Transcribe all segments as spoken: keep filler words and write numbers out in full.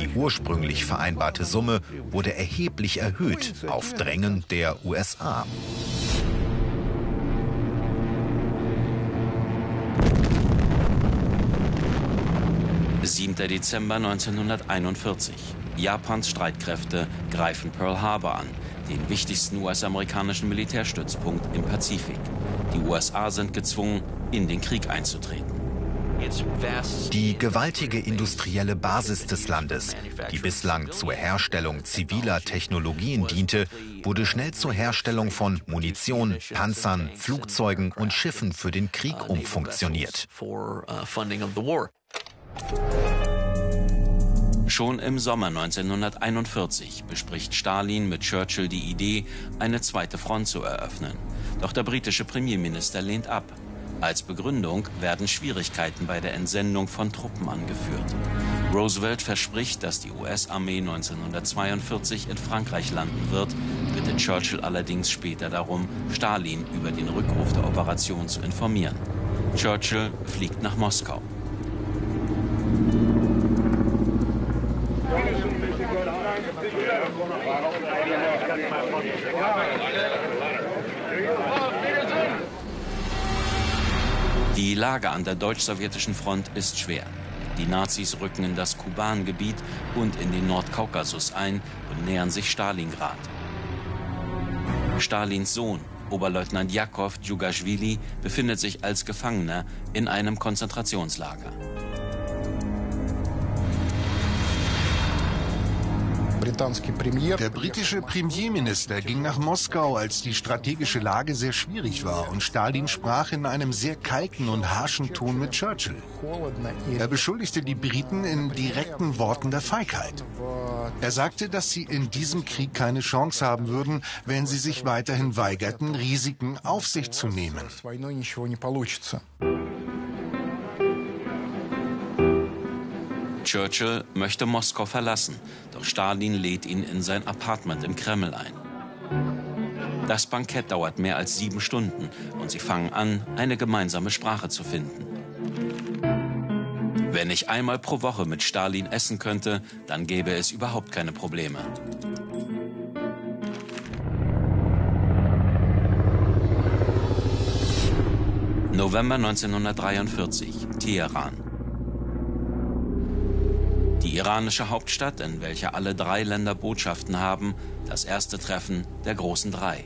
Die ursprünglich vereinbarte Summe wurde erheblich erhöht auf Drängen der U S A. siebter Dezember neunzehnhunderteinundvierzig. Japans Streitkräfte greifen Pearl Harbor an, den wichtigsten U S-amerikanischen Militärstützpunkt im Pazifik. Die U S A sind gezwungen, in den Krieg einzutreten. Die gewaltige industrielle Basis des Landes, die bislang zur Herstellung ziviler Technologien diente, wurde schnell zur Herstellung von Munition, Panzern, Flugzeugen und Schiffen für den Krieg umfunktioniert. Schon im Sommer neunzehnhunderteinundvierzig bespricht Stalin mit Churchill die Idee, eine zweite Front zu eröffnen. Doch der britische Premierminister lehnt ab. Als Begründung werden Schwierigkeiten bei der Entsendung von Truppen angeführt. Roosevelt verspricht, dass die U S-Armee neunzehnhundertzweiundvierzig in Frankreich landen wird, bittet Churchill allerdings später darum, Stalin über den Rückruf der Operation zu informieren. Churchill fliegt nach Moskau. Die Lage an der deutsch-sowjetischen Front ist schwer. Die Nazis rücken in das Kuban-Gebiet und in den Nordkaukasus ein und nähern sich Stalingrad. Stalins Sohn, Oberleutnant Jakow Djugaschwili, befindet sich als Gefangener in einem Konzentrationslager. Der britische Premierminister ging nach Moskau, als die strategische Lage sehr schwierig war, und Stalin sprach in einem sehr kalten und harschen Ton mit Churchill. Er beschuldigte die Briten in direkten Worten der Feigheit. Er sagte, dass sie in diesem Krieg keine Chance haben würden, wenn sie sich weiterhin weigerten, Risiken auf sich zu nehmen. Churchill möchte Moskau verlassen, doch Stalin lädt ihn in sein Apartment im Kreml ein. Das Bankett dauert mehr als sieben Stunden und sie fangen an, eine gemeinsame Sprache zu finden. Wenn ich einmal pro Woche mit Stalin essen könnte, dann gäbe es überhaupt keine Probleme. November neunzehnhundertdreiundvierzig, Teheran. Die iranische Hauptstadt, in welcher alle drei Länder Botschaften haben, das erste Treffen der großen Drei.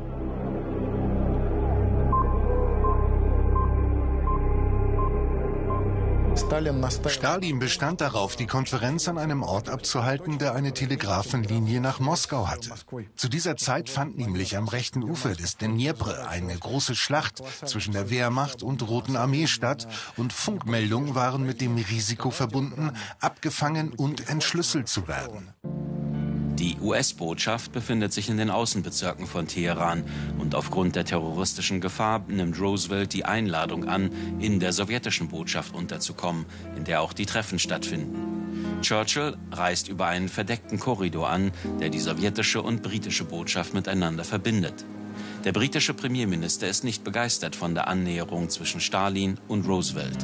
Stalin bestand darauf, die Konferenz an einem Ort abzuhalten, der eine Telegrafenlinie nach Moskau hatte. Zu dieser Zeit fand nämlich am rechten Ufer des Dnjepr eine große Schlacht zwischen der Wehrmacht und Roten Armee statt und Funkmeldungen waren mit dem Risiko verbunden, abgefangen und entschlüsselt zu werden. Die U S-Botschaft befindet sich in den Außenbezirken von Teheran und aufgrund der terroristischen Gefahr nimmt Roosevelt die Einladung an, in der sowjetischen Botschaft unterzukommen, in der auch die Treffen stattfinden. Churchill reist über einen verdeckten Korridor an, der die sowjetische und britische Botschaft miteinander verbindet. Der britische Premierminister ist nicht begeistert von der Annäherung zwischen Stalin und Roosevelt.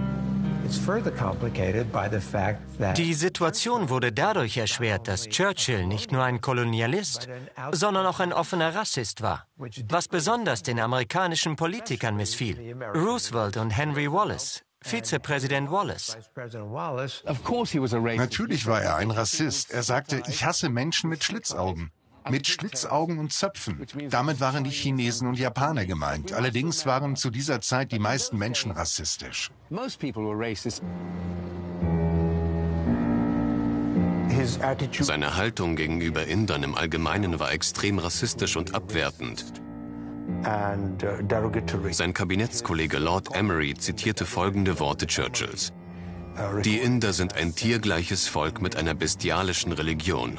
Die Situation wurde dadurch erschwert, dass Churchill nicht nur ein Kolonialist, sondern auch ein offener Rassist war, was besonders den amerikanischen Politikern missfiel. Roosevelt und Henry Wallace, Vizepräsident Wallace. Natürlich war er ein Rassist. Er sagte, ich hasse Menschen mit Schlitzaugen. Mit Schlitzaugen und Zöpfen. Damit waren die Chinesen und Japaner gemeint. Allerdings waren zu dieser Zeit die meisten Menschen rassistisch. Seine Haltung gegenüber Indern im Allgemeinen war extrem rassistisch und abwertend. Sein Kabinettskollege Lord Emery zitierte folgende Worte Churchills: Die Inder sind ein tiergleiches Volk mit einer bestialischen Religion.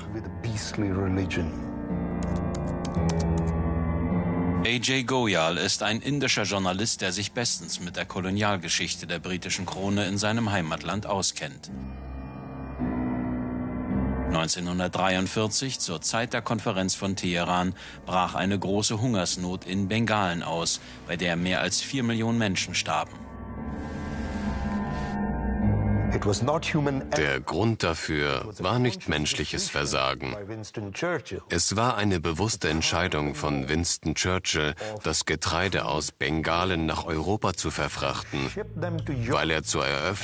A J Goyal ist ein indischer Journalist, der sich bestens mit der Kolonialgeschichte der britischen Krone in seinem Heimatland auskennt. neunzehnhundertdreiundvierzig, zur Zeit der Konferenz von Teheran, brach eine große Hungersnot in Bengalen aus, bei der mehr als vier Millionen Menschen starben. Der Grund dafür war nicht menschliches Versagen. Es war eine bewusste Entscheidung von Winston Churchill, das Getreide aus Bengalen nach Europa zu verfrachten, weil er zur Eröffnung